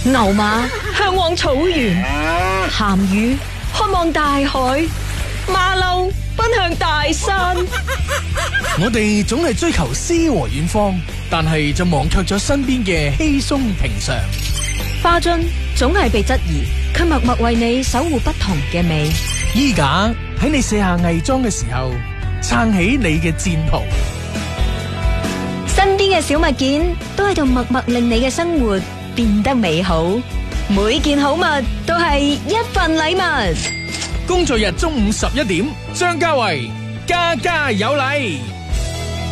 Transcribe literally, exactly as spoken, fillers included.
牛馬向往草原，鹹魚渴望大海，馬騮奔向大山。 我哋總係追求詩和遠方，但係就忘卻咗身邊嘅稀鬆平常。 花樽總係被質疑，卻默默為你守護不同嘅美。 衣架喺你卸下偽裝嘅時候，撐起你嘅戰袍。 身邊嘅小物件都喺度默默令你嘅生活變得美好。每件好物都係一份禮物。 工作日中午十一點，張家維家家有禮。